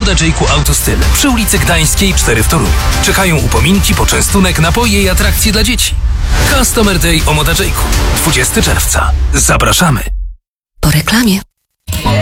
Jake'u Autostyl przy ulicy Gdańskiej 4 w Toruniu. Czekają upominki, poczęstunek, napoje i atrakcje dla dzieci. Customer Day o Jake'u 20 czerwca. Zapraszamy. Po reklamie.